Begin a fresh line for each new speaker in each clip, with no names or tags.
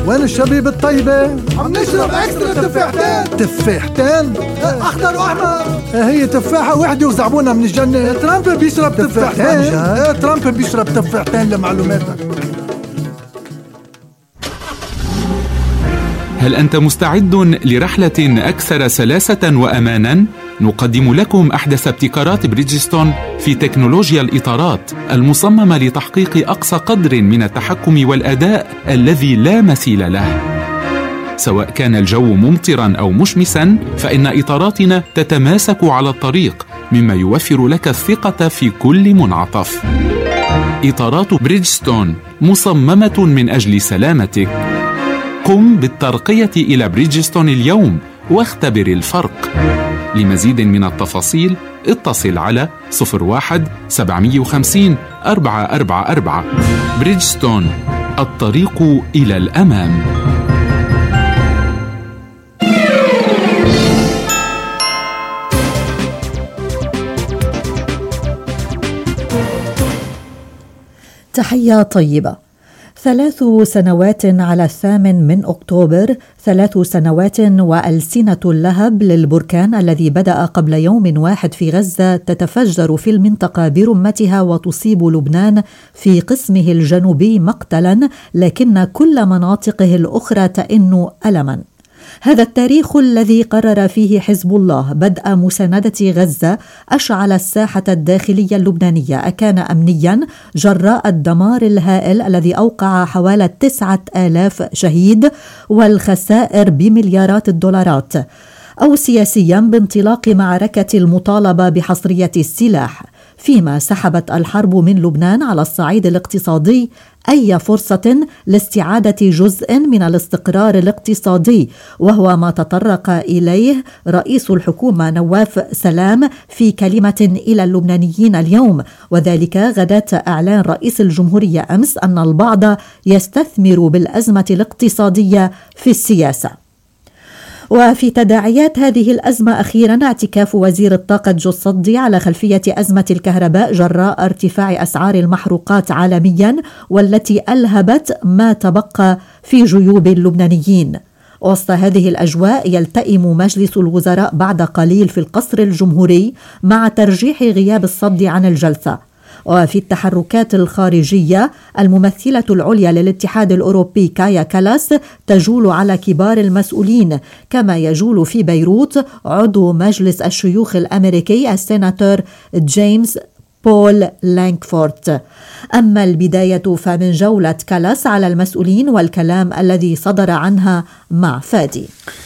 وين الشبيب الطيبة؟
عم نشرب اكسترا تفاحتين.
تفاحتين؟
اخضر واحمر.
هي تفاحة وحدة وزعبونها من الجنة. ترامب بيشرب تفاحتين. ترامب بيشرب تفاحتين لمعلوماتك.
هل أنت مستعد لرحلة أكثر سلاسة وأماناً؟ نقدم لكم أحدث ابتكارات بريدجستون في تكنولوجيا الإطارات المصممة لتحقيق أقصى قدر من التحكم والأداء الذي لا مثيل له. سواء كان الجو ممطراً أو مشمساً، فإن إطاراتنا تتماسك على الطريق، مما يوفر لك الثقة في كل منعطف. إطارات بريدجستون مصممة من أجل سلامتك. قم بالترقية إلى بريدجستون اليوم واختبر الفرق. لمزيد من التفاصيل اتصل على 01-750-444. بريدجستون، الطريق إلى الأمام.
تحية طيبة. 3 سنوات على 8 أكتوبر، 3 سنوات وألسنة اللهب للبركان الذي بدأ قبل يوم واحد في غزة تتفجر في المنطقة برمتها وتصيب لبنان في قسمه الجنوبي مقتلا، لكن كل مناطقه الأخرى تئن ألما. هذا التاريخ الذي قرر فيه حزب الله بدء مساندة غزة أشعل الساحة الداخلية اللبنانية. أكان أمنيا جراء الدمار الهائل الذي أوقع حوالي 9000 شهيد والخسائر بمليارات الدولارات، أو سياسيا بانطلاق معركة المطالبة بحصرية السلاح، فيما سحبت الحرب من لبنان على الصعيد الاقتصادي أي فرصة لاستعادة جزء من الاستقرار الاقتصادي، وهو ما تطرق إليه رئيس الحكومة نواف سلام في كلمة إلى اللبنانيين اليوم، وذلك غداة إعلان رئيس الجمهورية أمس أن البعض يستثمر بالأزمة الاقتصادية في السياسة. وفي تداعيات هذه الأزمة أخيرا اعتكاف وزير الطاقة جو الصدي على خلفية أزمة الكهرباء جراء ارتفاع أسعار المحروقات عالميا، والتي ألهبت ما تبقى في جيوب اللبنانيين. وسط هذه الأجواء يلتئم مجلس الوزراء بعد قليل في القصر الجمهوري مع ترجيح غياب الصدي عن الجلسة. وفي التحركات الخارجية، الممثلة العليا للاتحاد الأوروبي كايا كالاس تجول على كبار المسؤولين، كما يجول في بيروت عضو مجلس الشيوخ الأمريكي السيناتور جيمس بول لانكفورت. أما البداية فمن جولة كالاس على المسؤولين والكلام الذي صدر عنها مع فادي.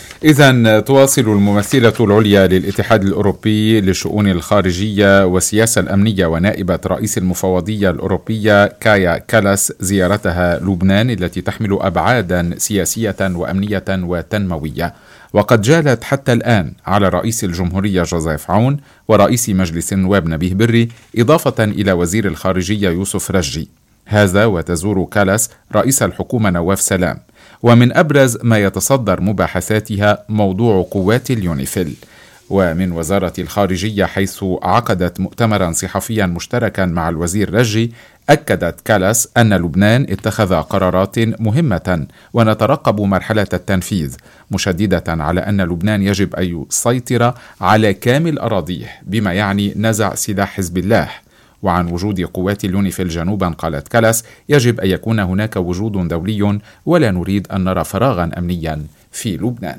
إذن تواصل الممثلة العليا للاتحاد الأوروبي للشؤون الخارجية والسياسة الأمنية ونائبة رئيس المفوضية الأوروبية كايا كالاس زيارتها لبنان التي تحمل أبعادا سياسية وأمنية وتنموية، وقد جالت حتى الآن على رئيس الجمهورية جوزيف عون ورئيس مجلس النواب نبيه بري، إضافة إلى وزير الخارجية يوسف رجي. هذا وتزور كالاس رئيس الحكومة نواف سلام. ومن أبرز ما يتصدر مباحثاتها موضوع قوات اليونيفيل. ومن وزارة الخارجية حيث عقدت مؤتمرا صحفيا مشتركا مع الوزير رجي، أكدت كالاس أن لبنان اتخذ قرارات مهمة ونترقب مرحلة التنفيذ، مشددة على أن لبنان يجب أن يسيطر على كامل أراضيه، بما يعني نزع سلاح حزب الله. وعن وجود قوات اليونيفيل جنوبا قالت كالاس يجب أن يكون هناك وجود دولي، ولا نريد أن نرى فراغا أمنيا في لبنان.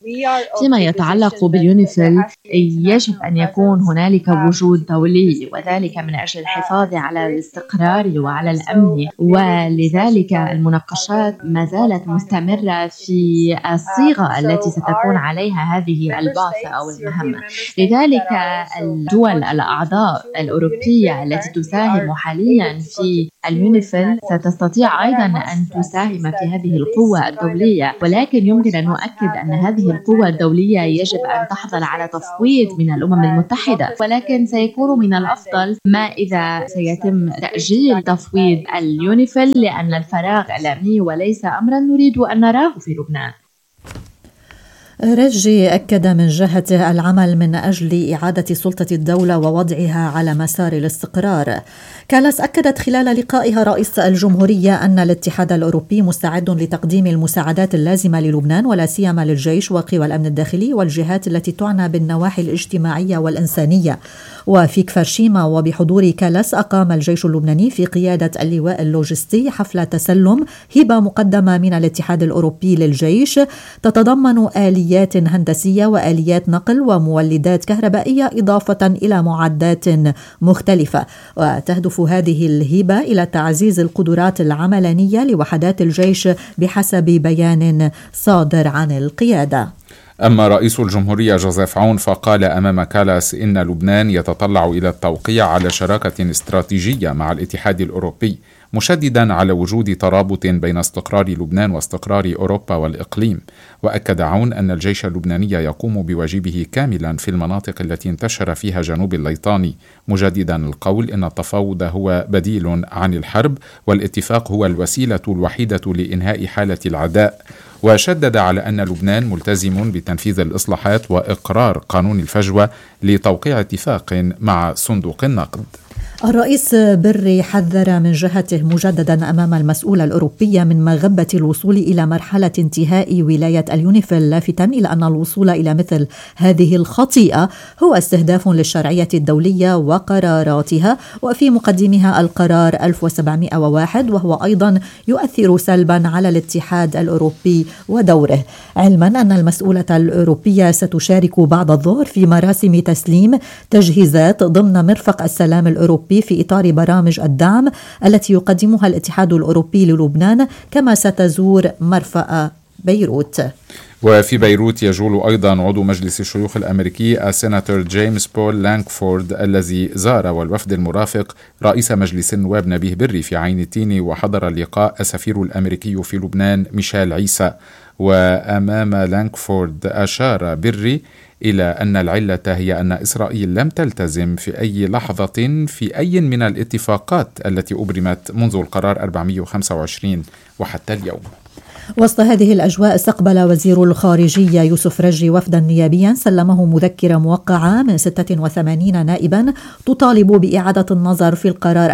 فيما يتعلق باليونيفيل يجب أن يكون هنالك وجود دولي، وذلك من أجل الحفاظ على الاستقرار وعلى الأمن، ولذلك المناقشات ما زالت مستمرة في الصيغة التي ستكون عليها هذه البعثة أو المهمة. لذلك الدول الأعضاء الأوروبية التي تساهم حاليا في اليونيفيل ستستطيع أيضا أن تساهم في هذه القوة الدولية، ولكن يمكن أن نؤكد أن هذه القوة الدولية يجب أن تحصل على تصويت من الأمم المتحدة، ولكن سيكون من الأفضل ما إذا سيتم تأجيل تصويت اليونيفيل، لأن الفراغ الأمني وليس أمرا نريد أن نراه في لبنان.
رجي أكد من جهته العمل من أجل إعادة سلطة الدولة ووضعها على مسار الاستقرار. كالاس أكدت خلال لقائها رئيس الجمهورية أن الاتحاد الأوروبي مستعد لتقديم المساعدات اللازمة للبنان ولا سيما للجيش وقوى الأمن الداخلي والجهات التي تعنى بالنواحي الاجتماعية والإنسانية. وفي كفرشيما وبحضور كالاس أقام الجيش اللبناني في قيادة اللواء اللوجستي حفلة تسلم هبة مقدمة من الاتحاد الأوروبي للجيش تتضمن آليات هندسية وآليات نقل ومولدات كهربائية إضافة إلى معدات مختلفة. وتهدف هذه الهبة إلى تعزيز القدرات العملانية لوحدات الجيش بحسب بيان صادر عن القيادة.
أما رئيس الجمهورية جوزيف عون فقال أمام كالاس إن لبنان يتطلع إلى التوقيع على شراكة استراتيجية مع الاتحاد الأوروبي، مشددا على وجود ترابط بين استقرار لبنان واستقرار أوروبا والإقليم. وأكد عون أن الجيش اللبناني يقوم بواجبه كاملا في المناطق التي انتشر فيها جنوب الليطاني، مجددا القول إن التفاوض هو بديل عن الحرب والاتفاق هو الوسيلة الوحيدة لإنهاء حالة العداء. وشدد على أن لبنان ملتزم بتنفيذ الإصلاحات وإقرار قانون الفجوة لتوقيع اتفاق مع صندوق النقد.
الرئيس بري حذر من جهته مجددا أمام المسؤولة الأوروبية من مغبة الوصول إلى مرحلة انتهاء ولاية اليونيفيل، لافتا إلى أن الوصول إلى مثل هذه الخطيئة هو استهداف للشرعية الدولية وقراراتها، وفي مقدمها القرار 1701، وهو أيضا يؤثر سلبا على الاتحاد الأوروبي ودوره، علما أن المسؤولة الأوروبية ستشارك بعد الظهر في مراسم تسليم تجهيزات ضمن مرفق السلام الأوروبي في إطار برامج الدعم التي يقدمها الاتحاد الأوروبي للبنان، كما ستزور مرفأ بيروت.
وفي بيروت يجول أيضا عضو مجلس الشيوخ الأمريكي السيناتور جيمس بول لانكفورد الذي زار والوفد المرافق رئيس مجلس النواب نبيه بري في عين التين، وحضر اللقاء السفير الأمريكي في لبنان ميشيل عيسى. وأمام لانكفورد أشار بري إلى أن العلة هي أن إسرائيل لم تلتزم في أي لحظة في أي من الاتفاقات التي أبرمت منذ القرار 425 وحتى اليوم.
وسط هذه الأجواء استقبل وزير الخارجية يوسف رجي وفدا نيابيا سلمه مذكرة موقعة من 86 نائبا تطالب بإعادة النظر في القرار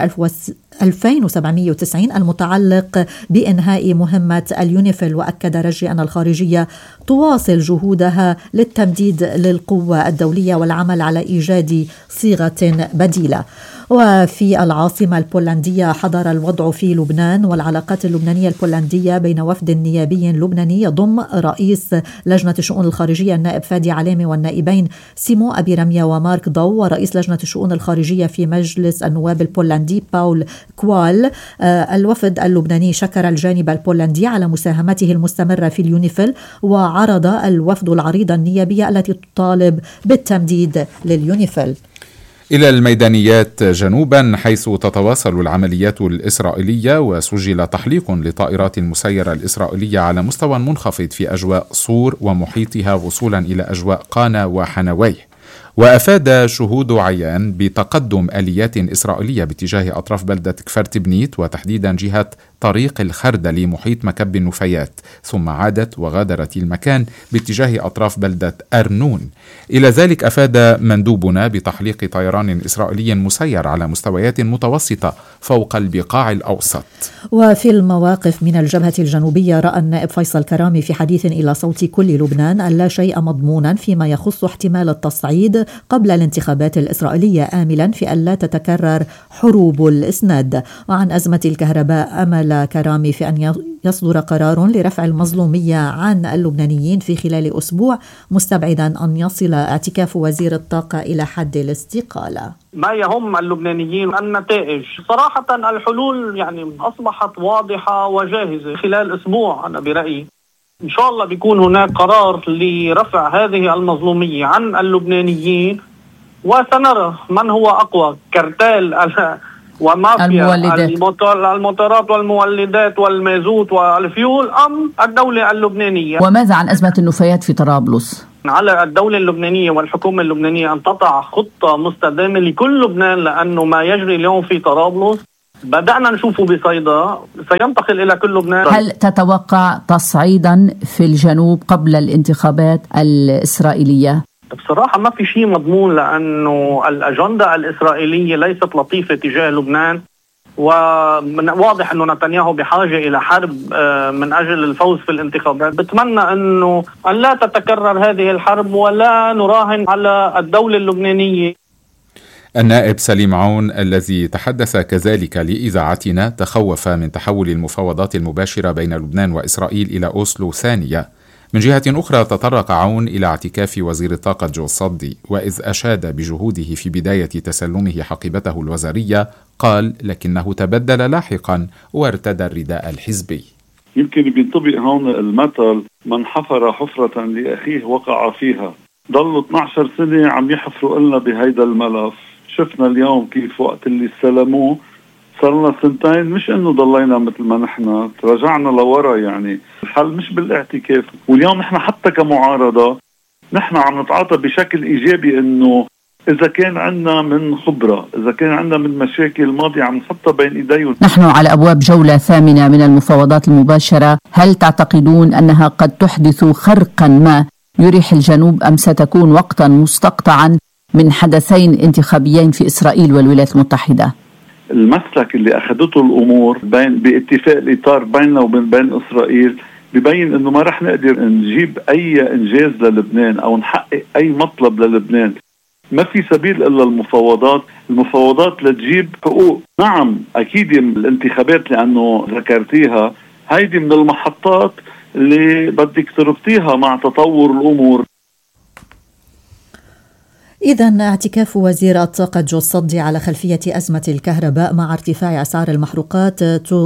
2790 المتعلق بإنهاء مهمة اليونيفيل. وأكد رجي أن الخارجية تواصل جهودها للتمديد للقوة الدولية والعمل على إيجاد صيغة بديلة. وفي العاصمة البولندية حضر الوضع في لبنان والعلاقات اللبنانية البولندية بين وفد نيابي لبناني يضم رئيس لجنة الشؤون الخارجية النائب فادي علامي والنائبين سيمو أبي رمية ومارك ضو، ورئيس لجنة الشؤون الخارجية في مجلس النواب البولندي باول كوال. الوفد اللبناني شكر الجانب البولندي على مساهمته المستمرة في اليونيفيل، وعرض الوفد العريضة النيابية التي تطالب بالتمديد لليونيفيل.
إلى الميدانيات جنوبا حيث تتواصل العمليات الإسرائيلية، وسجل تحليق لطائرات المسيرة الإسرائيلية على مستوى منخفض في أجواء صور ومحيطها وصولا إلى أجواء قانا وحنويه. وأفاد شهود عيان بتقدم آليات إسرائيلية باتجاه أطراف بلدة كفرت بنيت، وتحديدا جهة طريق الخردلي محيط مكب النفايات، ثم عادت وغادرت المكان باتجاه أطراف بلدة أرنون. إلى ذلك أفاد مندوبنا بتحليق طيران إسرائيلي مسير على مستويات متوسطة فوق البقاع الأوسط.
وفي المواقف من الجبهة الجنوبية رأى النائب فيصل كرامي في حديث إلى صوت كل لبنان أن لا شيء مضمونا فيما يخص احتمال التصعيد قبل الانتخابات الإسرائيلية، آملا في أن لا تتكرر حروب الإسناد. وعن أزمة الكهرباء أمل كرامي في أن يصدر قرار لرفع المظلومية عن اللبنانيين في خلال أسبوع، مستبعدا أن يصل اعتكاف وزير الطاقة إلى حد الاستقالة.
ما يهم اللبنانيين النتائج. صراحة الحلول يعني أصبحت واضحة وجاهزة خلال أسبوع. أنا برأيي إن شاء الله بيكون هناك قرار لرفع هذه المظلومية عن اللبنانيين، وسنرى من هو أقوى، كارتيل ومافيا الموتورات والمولدات والمازوت والفيول أم الدولة اللبنانية.
وماذا عن أزمة النفايات في طرابلس؟
على الدولة اللبنانية والحكومة اللبنانية أن تضع خطة مستدامة لكل لبنان، لأنه ما يجري اليوم في طرابلس بدأنا نشوفه بصيدا، سينتقل إلى كل لبنان.
هل تتوقع تصعيدا في الجنوب قبل الانتخابات الإسرائيلية؟
بصراحة ما في شيء مضمون، لأنه الأجندة الإسرائيلية ليست لطيفة تجاه لبنان، وواضح أنه نتنياهو بحاجة إلى حرب من أجل الفوز في الانتخابات. بتمنى أنه أن لا تتكرر هذه الحرب ولا نراهن على الدولة اللبنانية.
النائب سليم عون الذي تحدث كذلك لإذاعتنا تخوف من تحول المفاوضات المباشرة بين لبنان وإسرائيل إلى أوسلو ثانية. من جهة أخرى تطرق عون إلى اعتكاف وزير الطاقة جو الصدي، وإذ أشاد بجهوده في بداية تسلمه حقيبته الوزارية قال لكنه تبدل لاحقا وارتدى الرداء الحزبي.
يمكن بينطبق هون المثل من حفر حفرة لأخيه وقع فيها. ضلوا 12 سنة عم يحفروا لنا بهيدا الملف، شفنا اليوم كيف وقت اللي استلموه صار لنا سنتين، مش انه ضلينا مثل ما نحن رجعنا لورا. يعني الحل مش بالاعتكاف، واليوم نحن حتى كمعارضة نحن عم نتعاطى بشكل ايجابي، انه اذا كان عندنا من خبرة، اذا كان عندنا من مشاكل ماضية عم نحطها بين ايديهم.
نحن على ابواب جولة ثامنة من المفاوضات المباشرة، هل تعتقدون انها قد تحدث خرقا ما يريح الجنوب، ام ستكون وقتا مستقطعا من حدثين انتخابيين في إسرائيل والولايات المتحدة؟
المسلك اللي أخذته الأمور باتفاق الإطار بيننا وبين إسرائيل ببين أنه ما رح نقدر نجيب أي إنجاز للبنان أو نحقق أي مطلب للبنان. ما في سبيل إلا المفاوضات لتجيب حقوق. نعم أكيد الانتخابات لأنه ذكرتيها هيدي من المحطات اللي بدك تربطيها مع تطور الأمور.
إذن اعتكاف وزير الطاقة جو الصدي على خلفية أزمة الكهرباء مع ارتفاع أسعار المحروقات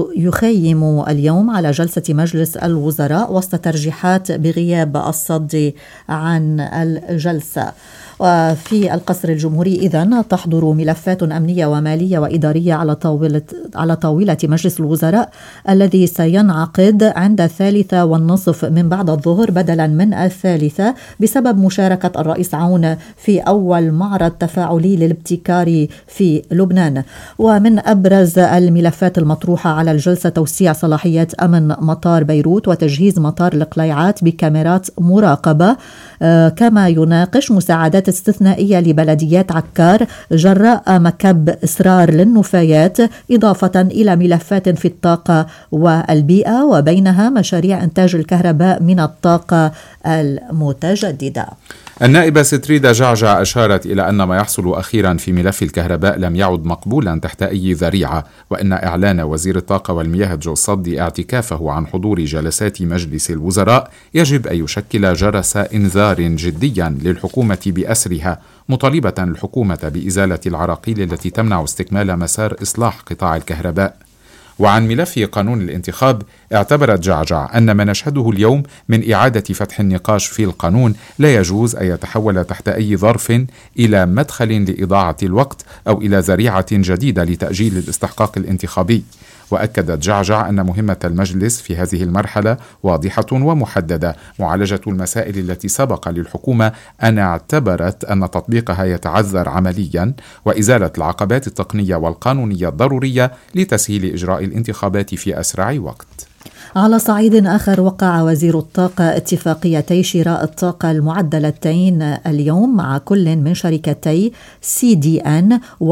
يخيم اليوم على جلسة مجلس الوزراء وسط ترجيحات بغياب الصدي عن الجلسة. وفي القصر الجمهوري إذن تحضر ملفات أمنية ومالية وإدارية على طاولة مجلس الوزراء الذي سينعقد عند 3:30 من بعد الظهر بدلا من 3 بسبب مشاركة الرئيس عون في أول معرض تفاعلي للابتكار في لبنان. ومن أبرز الملفات المطروحة على الجلسة توسيع صلاحيات أمن مطار بيروت وتجهيز مطار القليعات بكاميرات مراقبة، كما يناقش مساعدات استثنائية لبلديات عكار جراء مكب إصرار للنفايات، إضافة إلى ملفات في الطاقة والبيئة وبينها مشاريع إنتاج الكهرباء من الطاقة المتجددة.
النائبة ستريدا جعجع أشارت إلى أن ما يحصل أخيرا في ملف الكهرباء لم يعد مقبولا تحت أي ذريعة، وأن إعلان وزير الطاقة والمياه جو الصدي اعتكافه عن حضور جلسات مجلس الوزراء يجب أن يشكل جرس إنذار جديا للحكومة بأسرها، مطالبة الحكومة بإزالة العراقيل التي تمنع استكمال مسار إصلاح قطاع الكهرباء. وعن ملف قانون الانتخاب اعتبرت جعجع أن ما نشهده اليوم من إعادة فتح النقاش في القانون لا يجوز أن يتحول تحت أي ظرف إلى مدخل لإضاعة الوقت أو إلى ذريعة جديدة لتأجيل الاستحقاق الانتخابي. وأكدت جعجع أن مهمة المجلس في هذه المرحلة واضحة ومحددة: معالجة المسائل التي سبق للحكومة أن اعتبرت أن تطبيقها يتعذر عمليا، وإزالة العقبات التقنية والقانونية الضرورية لتسهيل إجراء الانتخابات في أسرع وقت.
على صعيد آخر، وقع وزير الطاقة اتفاقيتي شراء الطاقة المعدلتين اليوم مع كل من شركتي CDN و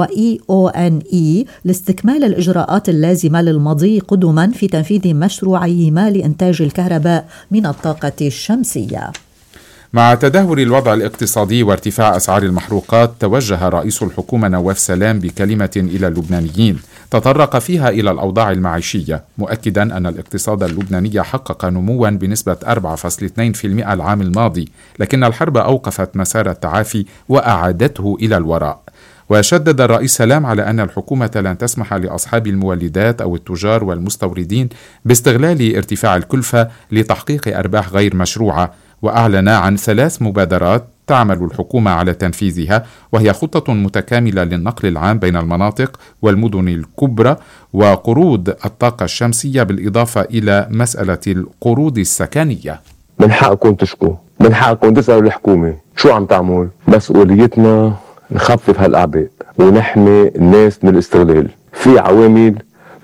EONE لاستكمال الإجراءات اللازمة للمضي قدما في تنفيذ مشروعيهما لإنتاج الكهرباء من الطاقة الشمسية.
مع تدهور الوضع الاقتصادي وارتفاع أسعار المحروقات، توجه رئيس الحكومة نواف سلام بكلمة إلى اللبنانيين تطرق فيها إلى الأوضاع المعيشية، مؤكدا أن الاقتصاد اللبناني حقق نموا بنسبة 4.2% العام الماضي، لكن الحرب أوقفت مسار التعافي وأعادته إلى الوراء. وشدد الرئيس سلام على أن الحكومة لن تسمح لأصحاب المولدات أو التجار والمستوردين باستغلال ارتفاع الكلفة لتحقيق أرباح غير مشروعة، وأعلن عن 3 مبادرات تعمل الحكومة على تنفيذها، وهي خطة متكاملة للنقل العام بين المناطق والمدن الكبرى وقروض الطاقة الشمسية، بالإضافة إلى مسألة القروض السكنية.
من حقكم تشكوا، من حقكم تسألوا الحكومة شو عم تعمل. مسؤوليتنا نخفف هالأعباء ونحمي الناس من الاستغلال. في عوامل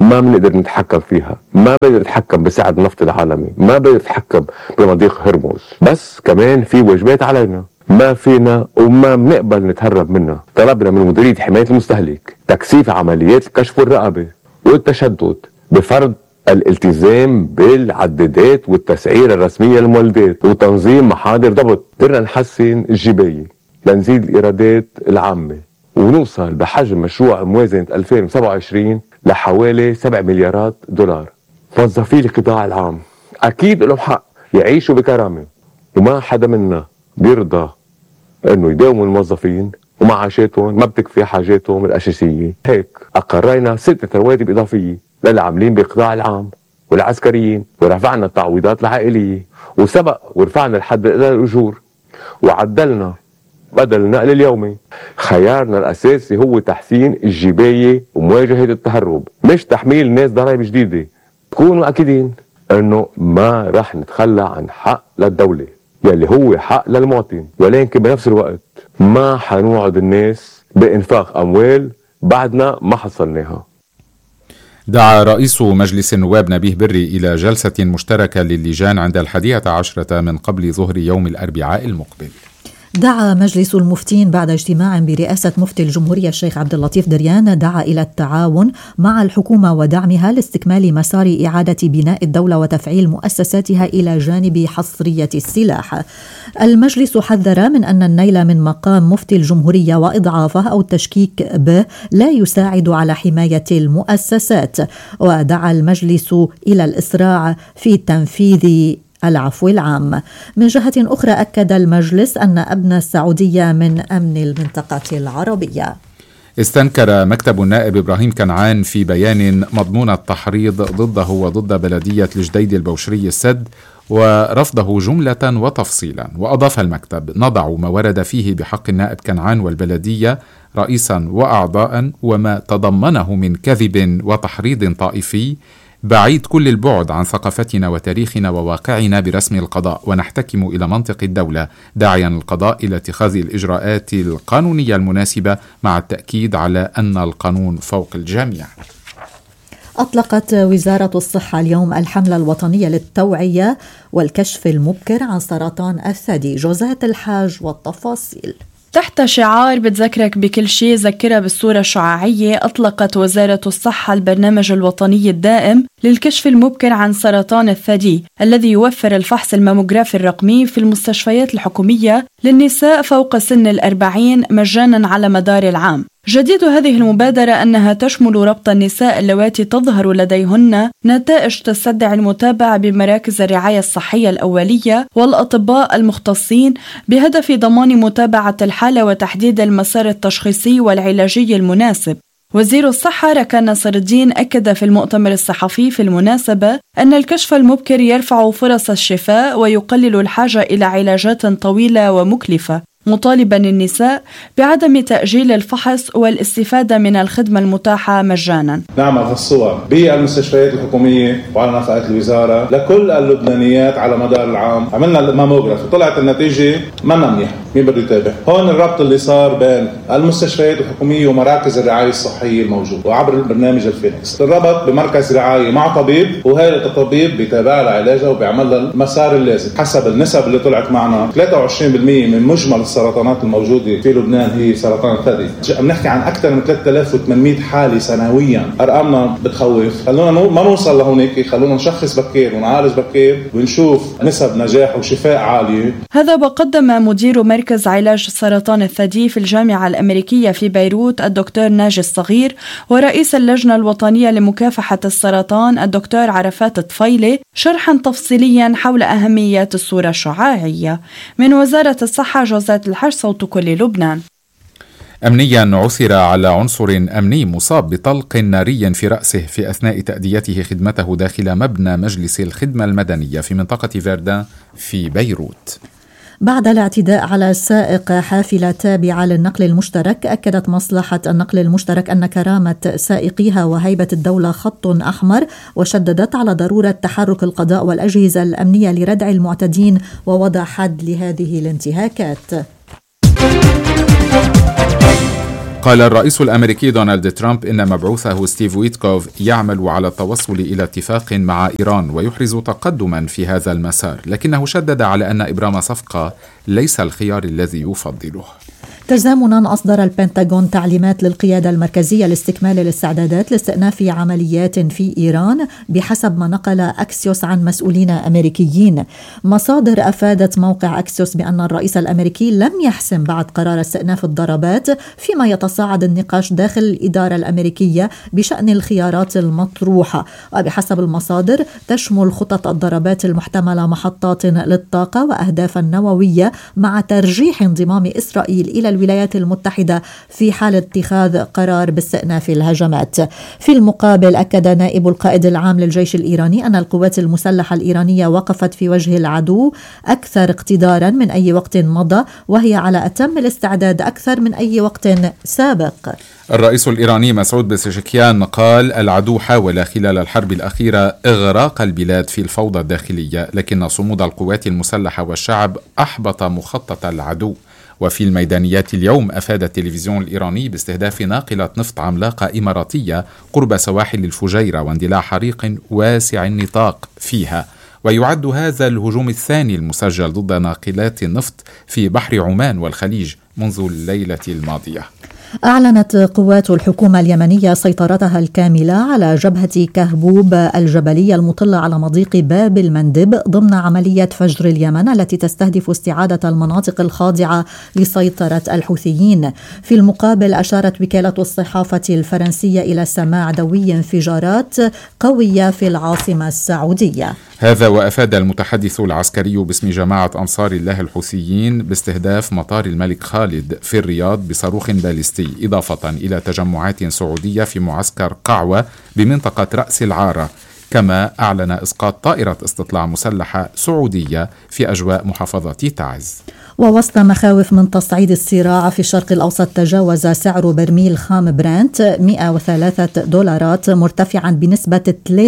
ما بنقدر نتحكم فيها، ما بنقدر نتحكم بسعر النفط العالمي، ما بنقدر نتحكم بمضيق هرمز، بس كمان في واجبات علينا ما فينا وما بنقبل نتهرب منها. طلبنا من مديرية حماية المستهلك تكثيف عمليات الكشف والرقابة والتشدد بفرض الالتزام بالعدادات والتسعير الرسمية للمولدات وتنظيم محاضر ضبط. قدرنا نحسن الجباية لنزيد الإيرادات العامة ونوصل بحجم مشروع موازنة 2027 لحوالي 7 مليارات دولار. موظفي القطاع العام أكيد لهم حق يعيشوا بكرامة، وما حدا منا بيرضى انه يداوموا الموظفين ومعاشاتهم ما بتكفي حاجاتهم الاساسيه. هيك اقرينا 6 رواتب اضافيه للعاملين بالقطاع العام والعسكريين، ورفعنا التعويضات العائليه، وسبق ورفعنا الحد الادنى للاجور، وعدلنا بدل النقل اليومي. خيارنا الاساسي هو تحسين الجبايه ومواجهه التهرب، مش تحميل الناس ضرائب جديده. تكونوا اكيدين انه ما رح نتخلى عن حق للدوله يلي هو حق للمواطن، ولكن بنفس الوقت ما حنوعد الناس بإنفاق أموال بعدنا ما حصلناها.
دعا رئيس مجلس النواب نبيه بري إلى جلسة مشتركة للجان عند 11 من قبل ظهر يوم الأربعاء المقبل.
دعا مجلس المفتين بعد اجتماع برئاسة مفتي الجمهورية الشيخ عبد اللطيف دريان دعا إلى التعاون مع الحكومة ودعمها لاستكمال مسار إعادة بناء الدولة وتفعيل مؤسساتها إلى جانب حصرية السلاح. المجلس حذر من أن النيل من مقام مفتي الجمهورية وإضعافه أو التشكيك به لا يساعد على حماية المؤسسات، ودعا المجلس إلى الإسراع في تنفيذ العفو العام. من جهة أخرى أكد المجلس أن أمن السعودية من أمن المنطقة العربية.
استنكر مكتب النائب إبراهيم كنعان في بيان مضمون التحريض ضده وضد بلدية الجديد البوشري السد ورفضه جملة وتفصيلا. وأضاف المكتب: نضع ما ورد فيه بحق النائب كنعان والبلدية رئيسا وأعضاء وما تضمنه من كذب وتحريض طائفي بعيد كل البعد عن ثقافتنا وتاريخنا وواقعنا برسم القضاء، ونحتكم إلى منطق الدولة داعيا القضاء إلى اتخاذ الإجراءات القانونية المناسبة مع التأكيد على أن القانون فوق الجميع.
أطلقت وزارة الصحة اليوم الحملة الوطنية للتوعية والكشف المبكر عن سرطان الثدي. جوزات الحاج والتفاصيل.
تحت شعار بتذكرك بكل شيء ذكرها بالصورة الشعاعية، أطلقت وزارة الصحة البرنامج الوطني الدائم للكشف المبكر عن سرطان الثدي الذي يوفر الفحص الماموغرافي الرقمي في المستشفيات الحكومية للنساء فوق سن 40 مجانا على مدار العام. جديد هذه المبادرة أنها تشمل ربط النساء اللواتي تظهر لديهن نتائج تستدعي المتابعة بمراكز الرعاية الصحية الأولية والأطباء المختصين بهدف ضمان متابعة الحالة وتحديد المسار التشخيصي والعلاجي المناسب. وزير الصحة ركان ناصر الدين أكد في المؤتمر الصحفي في المناسبة أن الكشف المبكر يرفع فرص الشفاء ويقلل الحاجة إلى علاجات طويلة ومكلفة، مطالبا النساء بعدم تأجيل الفحص والاستفادة من الخدمة المتاحة مجانا.
نعمل هالصور بالمستشفيات الحكومية وعلى نفقات الوزارة لكل اللبنانيات على مدار العام. عملنا الماموغرافي طلعت النتيجة ما منيحة، مين بده يتابع؟ هون الربط اللي صار بين المستشفيات الحكومية ومراكز الرعاية الصحية الموجود وعبر البرنامج الفينيكس. الربط بمركز رعاية مع طبيب، وهذا الطبيب بيتابع لها علاجها وبيعمل لها المسار اللازم حسب النسب اللي طلعت معنا. 23% من مجمل السرطانات الموجودة في لبنان هي سرطان الثدي. بنحكي عن أكثر من 3800 حالة سنويا. أرقامنا بتخوف. خلونا ما نوصل لهونيك، خلونا نشخص بكير ونعالج بكير ونشوف نسب نجاح وشفاء عالية.
هذا وقدم مدير مركز علاج سرطان الثدي في الجامعة الأمريكية في بيروت الدكتور ناجي الصغير ورئيس اللجنة الوطنية لمكافحة السرطان الدكتور عرفات الطفيلي شرحا تفصيليا حول أهمية الصورة الشعاعية. من وزارة الصحة جوزات الحج، صوت كل لبنان.
أمنيا عثر على عنصر أمني مصاب بطلق ناري في رأسه في أثناء تأديته خدمته داخل مبنى مجلس الخدمة المدنية في منطقة فيردان في بيروت.
بعد الاعتداء على سائق حافلة تابعة للنقل المشترك، أكدت مصلحة النقل المشترك أن كرامة سائقيها وهيبة الدولة خط أحمر، وشددت على ضرورة تحرك القضاء والأجهزة الأمنية لردع المعتدين ووضع حد لهذه الانتهاكات.
قال الرئيس الأمريكي دونالد ترامب إن مبعوثه ستيف ويتكوف يعمل على التوصل إلى اتفاق مع إيران ويحرز تقدما في هذا المسار، لكنه شدد على أن إبرام صفقة ليس الخيار الذي يفضله.
تزامنا أصدر البنتاغون تعليمات للقيادة المركزية لاستكمال الاستعدادات لاستئناف عمليات في إيران بحسب ما نقل أكسيوس عن مسؤولين أمريكيين. مصادر أفادت موقع أكسيوس بأن الرئيس الأمريكي لم يحسم بعد قرار استئناف الضربات، فيما يتصاعد النقاش داخل الإدارة الأمريكية بشأن الخيارات المطروحة. وبحسب المصادر تشمل خطط الضربات المحتملة محطات للطاقة وأهدافا نووية، مع ترجيح انضمام إسرائيل إلى الولايات المتحدة في حال اتخاذ قرار باستئناف الهجمات. في المقابل أكد نائب القائد العام للجيش الإيراني أن القوات المسلحة الإيرانية وقفت في وجه العدو أكثر اقتدارا من أي وقت مضى، وهي على أتم الاستعداد أكثر من أي وقت سابق.
الرئيس الإيراني مسعود بزكيان قال العدو حاول خلال الحرب الأخيرة إغراق البلاد في الفوضى الداخلية، لكن صمود القوات المسلحة والشعب أحبط مخطط العدو. وفي الميدانيات اليوم أفاد التلفزيون الإيراني باستهداف ناقلة نفط عملاقة إماراتية قرب سواحل الفجيرة واندلاع حريق واسع النطاق فيها، ويعد هذا الهجوم الثاني المسجل ضد ناقلات النفط في بحر عمان والخليج منذ الليلة الماضية.
أعلنت قوات الحكومة اليمنية سيطرتها الكاملة على جبهة كهبوب الجبلية المطلة على مضيق باب المندب ضمن عملية فجر اليمن التي تستهدف استعادة المناطق الخاضعة لسيطرة الحوثيين. في المقابل أشارت وكالة الصحافة الفرنسية إلى سماع دوي انفجارات قوية في العاصمة السعودية.
هذا وأفاد المتحدث العسكري باسم جماعة أنصار الله الحوثيين باستهداف مطار الملك خالد في الرياض بصاروخ باليستي، إضافة إلى تجمعات سعودية في معسكر قعوة بمنطقة رأس العارة، كما أعلن إسقاط طائرة استطلاع مسلحة سعودية في أجواء محافظة تعز.
ووسط مخاوف من تصعيد الصراع في الشرق الأوسط، تجاوز سعر برميل خام برنت $103 مرتفعا بنسبة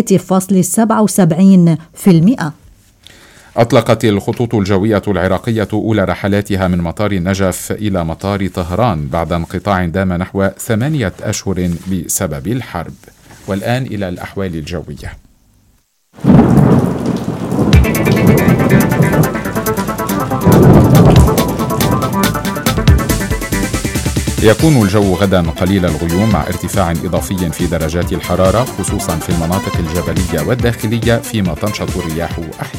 3.77%.
أطلقت الخطوط الجوية العراقية أولى رحلاتها من مطار النجف إلى مطار طهران بعد انقطاع دام نحو 8 أشهر بسبب الحرب. والآن إلى الأحوال الجوية. يكون الجو غدا قليل الغيوم مع ارتفاع إضافي في درجات الحرارة، خصوصا في المناطق الجبلية والداخلية، فيما تنشط الرياح أحيانا.